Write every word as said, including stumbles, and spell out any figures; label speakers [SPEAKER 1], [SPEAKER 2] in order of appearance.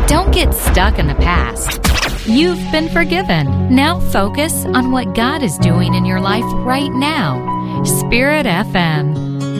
[SPEAKER 1] Don't get stuck in the past. You've been forgiven. Now focus on what God is doing in your life right now. Spirit F M.